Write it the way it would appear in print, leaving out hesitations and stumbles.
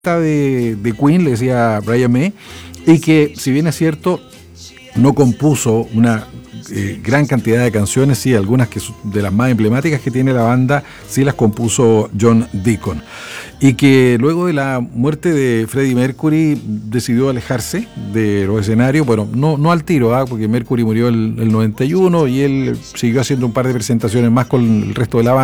de Queen, le decía Brian May, y que si bien es cierto, no compuso una gran cantidad de canciones, sí, algunas que de las más emblemáticas que tiene la banda, sí las compuso John Deacon. Y que luego de la muerte de Freddie Mercury decidió alejarse de los escenarios, bueno, no al tiro, porque Mercury murió el 91 y él siguió haciendo un par de presentaciones más con el resto de la banda.